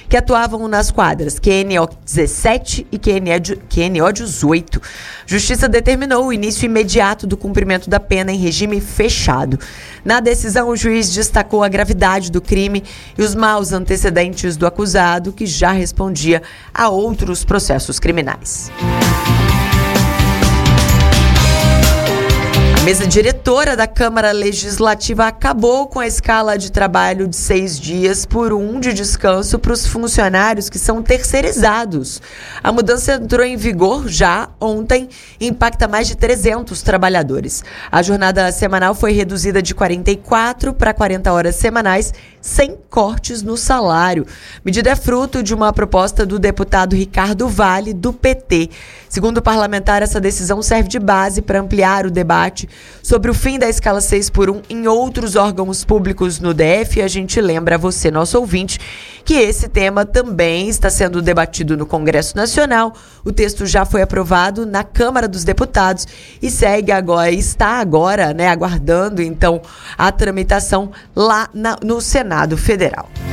que atuavam nas quadras QNO 17 e QNO 18. Justiça determinou o início imediato do cumprimento da pena em regime fechado. Na decisão, o juiz destacou a gravidade do crime e os maus antecedentes do acusado, que já respondia a outros processos criminais. A mesa diretora da Câmara Legislativa acabou com a escala de trabalho de 6 dias por 1 de descanso para os funcionários que são terceirizados. A mudança entrou em vigor já ontem e impacta mais de 300 trabalhadores. A jornada semanal foi reduzida de 44 para 40 horas semanais, sem cortes no salário. A medida é fruto de uma proposta do deputado Ricardo Vale, do PT. Segundo o parlamentar, essa decisão serve de base para ampliar o debate sobre o fim da escala 6 por 1 em outros órgãos públicos no DF. A gente lembra a você, nosso ouvinte, que esse tema também está sendo debatido no Congresso Nacional. O texto já foi aprovado na Câmara dos Deputados e está agora, aguardando então a tramitação lá no Senado Federal.